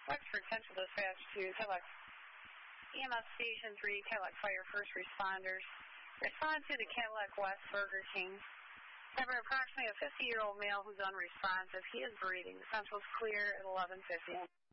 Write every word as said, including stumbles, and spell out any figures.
Wexford Central Dispatch to Cadillac E M S Station three, Cadillac Fire First Responders. Respond to the Cadillac West Burger King. Cover approximately a fifty-year-old male who's unresponsive. He is breathing. The central's clear at eleven fifty.